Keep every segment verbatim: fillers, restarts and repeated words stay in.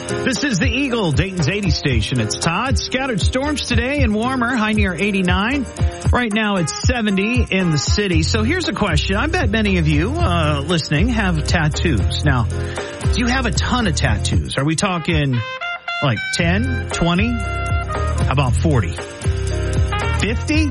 This is the Eagle, Dayton's eighty station. It's Todd. Scattered storms today and warmer, high near eighty-nine. Right now it's seventy in the city. So here's a question. I bet many of you uh listening have tattoos. Now, do you have a ton of tattoos? Are we talking like ten, twenty? How about forty? fifty?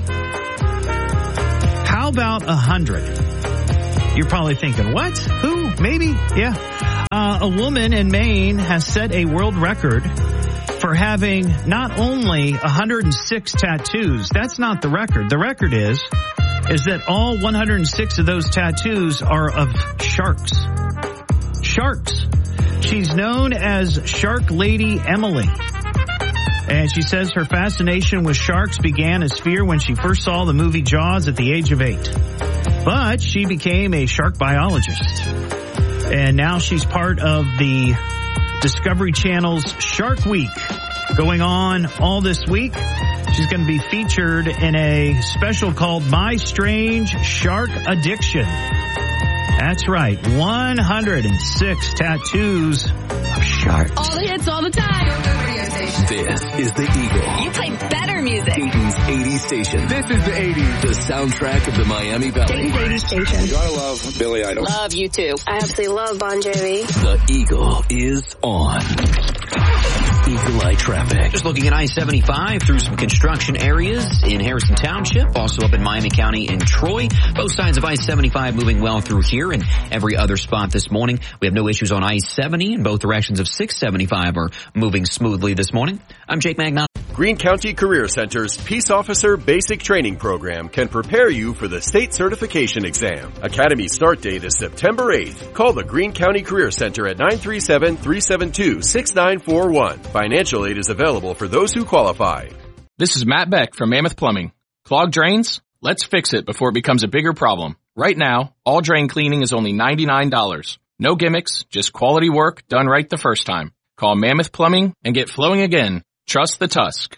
How about one hundred? You're probably thinking, what? Who? Maybe? Yeah. Uh, a woman in Maine has set a world record for having not only one hundred six tattoos. That's not the record. The record is, is that all one hundred six of those tattoos are of sharks. Sharks. She's known as Shark Lady Emily. And she says her fascination with sharks began as fear when she first saw the movie Jaws at the age of eight. But she became a shark biologist. And now she's part of the Discovery Channel's Shark Week going on all this week. She's going to be featured in a special called My Strange Shark Addiction. That's right, one hundred six tattoos of sharks. All the hits all the time. This is the Eagle. You play better music. Dayton's eighty station. This is the eighties. The soundtrack of the Miami Valley. Dayton's eighty station. You gotta love Billy Idol. Love you too. I absolutely love Bon Jovi. The Eagle is on. Eagle Eye traffic. Just looking at I seventy-five through some construction areas in Harrison Township, also up in Miami County and Troy. Both sides of I seventy-five moving well through here and every other spot this morning. We have no issues on I seventy, and both directions of six seventy-five are moving smoothly this morning. I'm Jake Magnon. Greene County Career Center's Peace Officer Basic Training Program can prepare you for the state certification exam. Academy start date is September eighth. Call the Greene County Career Center at nine three seven, three seven two, six nine four one. Financial aid is available for those who qualify. This is Matt Beck from Mammoth Plumbing. Clogged drains? Let's fix it before it becomes a bigger problem. Right now, all drain cleaning is only ninety-nine dollars. No gimmicks, just quality work done right the first time. Call Mammoth Plumbing and get flowing again. Trust the Tusk.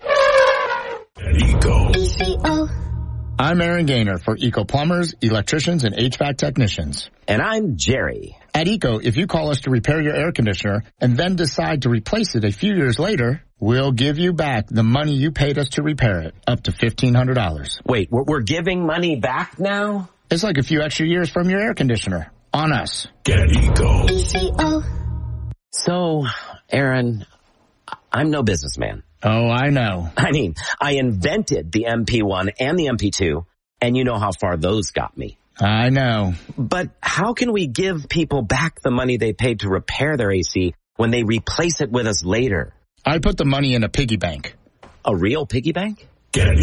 Eagle. I'm Aaron Gaynor for Eco Plumbers, Electricians, and H V A C Technicians. And I'm Jerry. At Eco, if you call us to repair your air conditioner and then decide to replace it a few years later, we'll give you back the money you paid us to repair it, up to fifteen hundred dollars. Wait, we're, we're giving money back now? It's like a few extra years from your air conditioner. On us. Get Eco. So, Aaron, I'm no businessman. Oh, I know. I mean, I invented the M P one and the M P two, and you know how far those got me. I know. But how can we give people back the money they paid to repair their A C when they replace it with us later? I put the money in a piggy bank. A real piggy bank? Get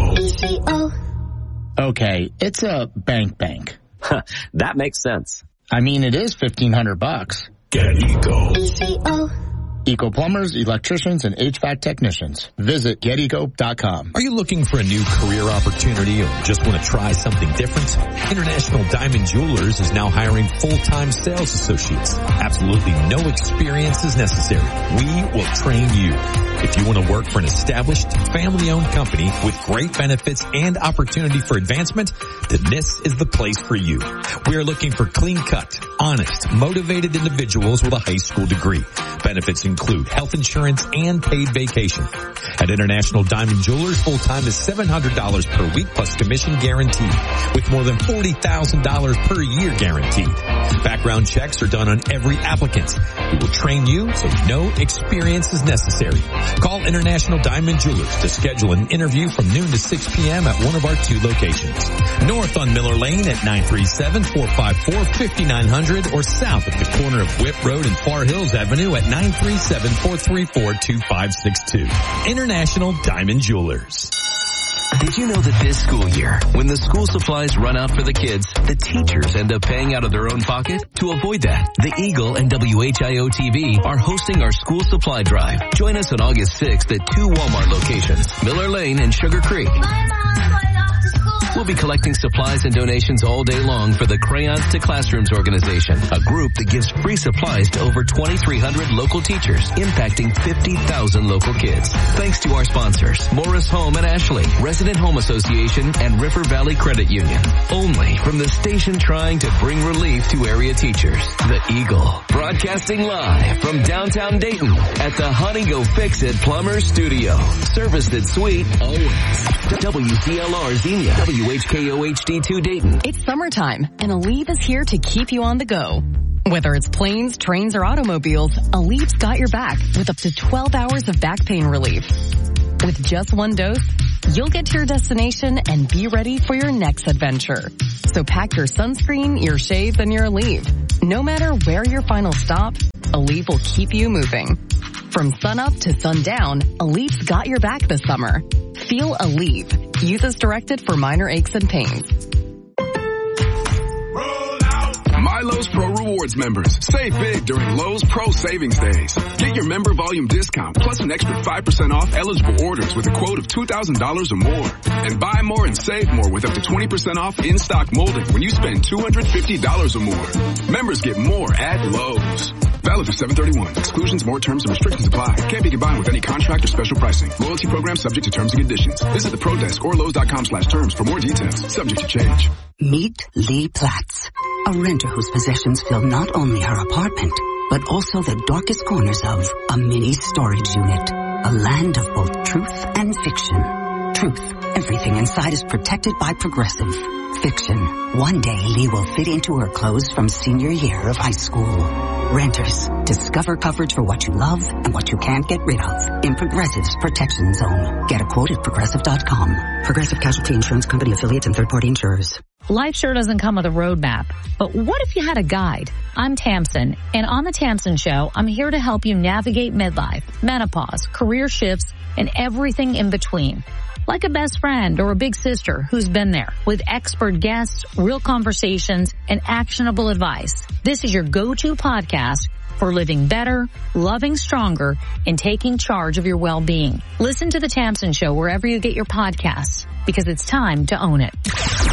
Eco. Okay, it's a bank bank. That makes sense. I mean, it is fifteen hundred bucks. Get Eco. Eco Plumbers, Electricians, and H V A C Technicians. Visit get eco dot com. Are you looking for a new career opportunity or just want to try something different? International Diamond Jewelers is now hiring full-time sales associates. Absolutely no experience is necessary. We will train you. If you want to work for an established, family-owned company with great benefits and opportunity for advancement, then this is the place for you. We are looking for clean-cut, honest, motivated individuals with a high school degree. Benefits include health insurance and paid vacation. At International Diamond Jewelers, full-time is seven hundred dollars per week plus commission guaranteed, with more than forty thousand dollars per year guaranteed. Background checks are done on every applicant. We will train you so no experience is necessary. Call International Diamond Jewelers to schedule an interview from noon to six p.m. at one of our two locations. North on Miller Lane at nine three seven, four five four, five nine zero zero or south at the corner of Whip Road and Far Hills Avenue at nine three seven, four three four, two five six two. International Diamond Jewelers. Did you know that this school year, when the school supplies run out for the kids, the teachers end up paying out of their own pocket? To avoid that, the Eagle and W H I O T V are hosting our school supply drive. Join us on August sixth at two Walmart locations, Miller Lane and Sugar Creek. My mom's going off to school. We'll be collecting supplies and donations all day long for the Crayons to Classrooms organization, a group that gives free supplies to over twenty-three hundred local teachers, impacting fifty thousand local kids. Thanks to our sponsors, Morris Home and Ashley, Resident Home Association, and River Valley Credit Union. Only from the station trying to bring relief to area teachers. The Eagle, broadcasting live from downtown Dayton at the Honey Go Fix It Plumber Studio. Serviced at Sweet always. W C L R Xenia, W H K O H D two Dayton. It's summertime, and Aleve is here to keep you on the go. Whether it's planes, trains, or automobiles, Aleve's got your back with up to twelve hours of back pain relief. With just one dose, you'll get to your destination and be ready for your next adventure. So pack your sunscreen, your shades, and your Aleve. No matter where your final stop, Aleve will keep you moving. From sunup to sundown, Aleve's got your back this summer. Feel Aleve. Use as directed for minor aches and pains. Lowe's Pro Rewards members. Save big during Lowe's Pro Savings Days. Get your member volume discount plus an extra five percent off eligible orders with a quote of two thousand dollars or more. And buy more and save more with up to twenty percent off in-stock molding when you spend two hundred fifty dollars or more. Members get more at Lowe's. Valid through seven thirty-one. Exclusions, more terms, and restrictions apply. Can't be combined with any contract or special pricing. Loyalty program subject to terms and conditions. Visit the Pro Desk or Lowe's.com slash terms for more details. Subject to change. Meet Lee Platts, a renter whose possessions fill not only her apartment, but also the darkest corners of a mini storage unit. A land of both truth and fiction. Truth, everything inside is protected by Progressive. Fiction, one day Lee will fit into her clothes from senior year of high school. Renters, discover coverage for what you love and what you can't get rid of in Progressive's Protection Zone. Get a quote at Progressive dot com. Progressive Casualty Insurance Company affiliates and third-party insurers. Life sure doesn't come with a roadmap, but what if you had a guide? I'm Tamsin, and on the Tamsin Show, I'm here to help you navigate midlife, menopause, career shifts, and everything in between. Like a best friend or a big sister who's been there with expert guests, real conversations, and actionable advice. This is your go-to podcast for living better, loving stronger, and taking charge of your well-being. Listen to The Tamsin Show wherever you get your podcasts, because it's time to own it.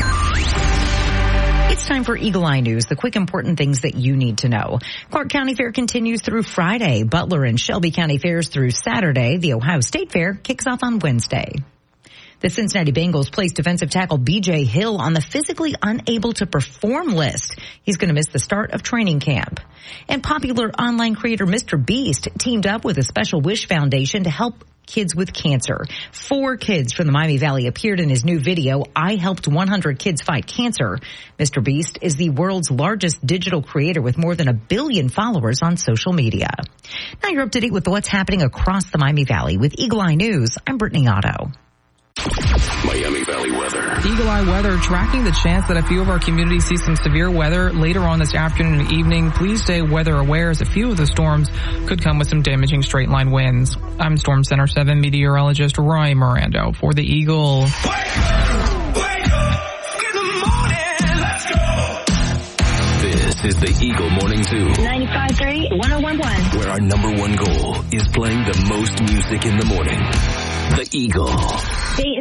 It's time for Eagle Eye News, the quick important things that you need to know. Clark County Fair continues through Friday. Butler and Shelby County Fairs through Saturday. The Ohio State Fair kicks off on Wednesday. The Cincinnati Bengals placed defensive tackle B J Hill on the physically unable to perform list. He's going to miss the start of training camp. And popular online creator Mister Beast teamed up with the Special Wish Foundation to help kids with cancer. Four kids from the Miami Valley appeared in his new video, I Helped one hundred Kids Fight Cancer. Mister Beast is the world's largest digital creator with more than a billion followers on social media. Now you're up to date with what's happening across the Miami Valley. With Eagle Eye News, I'm Brittany Otto. Miami Valley weather. Eagle Eye weather tracking the chance that a few of our communities see some severe weather later on this afternoon and evening. Please stay weather aware as a few of the storms could come with some damaging straight line winds. I'm Storm Center seven meteorologist Roy Mirando for the Eagle. Wake up, wake up, in the morning, let's go. This is the Eagle Morning Zoo. ninety-five point three, one oh one point one. Where our number one goal is playing the most music in the morning. The Eagle.